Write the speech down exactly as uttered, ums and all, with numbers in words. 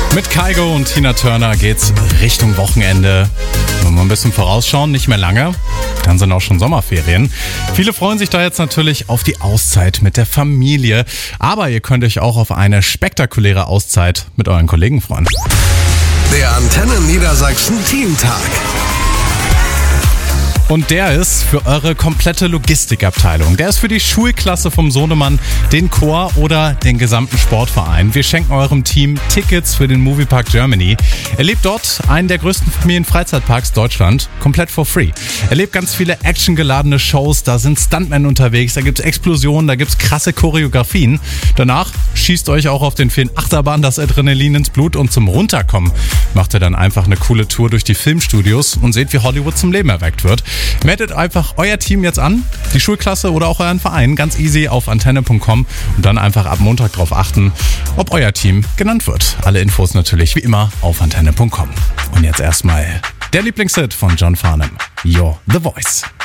Mit Kygo und Tina Turner geht's Richtung Wochenende. Wenn wir ein bisschen vorausschauen, nicht mehr lange, dann sind auch schon Sommerferien. Viele freuen sich da jetzt natürlich auf die Auszeit mit der Familie. Aber ihr könnt euch auch auf eine spektakuläre Auszeit mit euren Kollegen freuen. Der Antenne Niedersachsen Teamtag. Und der ist für eure komplette Logistikabteilung. Der ist für die Schulklasse vom Sohnemann, den Chor oder den gesamten Sportverein. Wir schenken eurem Team Tickets für den Moviepark Germany. Erlebt dort einen der größten Familienfreizeitparks Deutschland, komplett for free. Erlebt ganz viele actiongeladene Shows, da sind Stuntmen unterwegs, da gibt's Explosionen, da gibt's krasse Choreografien. Danach schießt euch auch auf den vielen Achterbahnen das Adrenalin ins Blut und zum Runterkommen macht ihr dann einfach eine coole Tour durch die Filmstudios und seht, wie Hollywood zum Leben erweckt wird. Meldet einfach euer Team jetzt an, die Schulklasse oder auch euren Verein, ganz easy auf antenne punkt com und dann einfach ab Montag drauf achten, ob euer Team genannt wird. Alle Infos natürlich wie immer auf antenne punkt com. Und jetzt erstmal der Lieblingshit von John Farnham, You're the Voice.